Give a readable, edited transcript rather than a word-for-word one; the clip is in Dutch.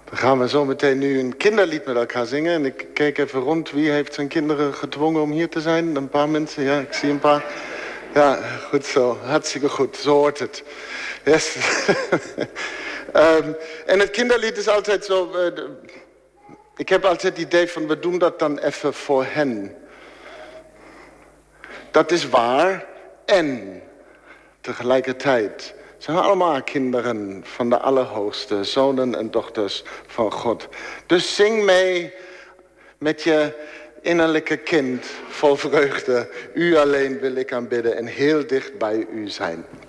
Dan gaan we zo meteen nu een kinderlied met elkaar zingen. En ik kijk even rond. Wie heeft zijn kinderen gedwongen om hier te zijn? Een paar mensen, ja, ik zie een paar. Ja, goed zo. Hartstikke goed. Zo hoort het. Yes. En het kinderlied is altijd zo... ik heb altijd het idee van, we doen dat dan even voor hen. Dat is waar. En tegelijkertijd zijn we allemaal kinderen van de Allerhoogste, zonen en dochters van God. Dus zing mee met je innerlijke kind vol vreugde. U alleen wil ik aanbidden en heel dicht bij u zijn.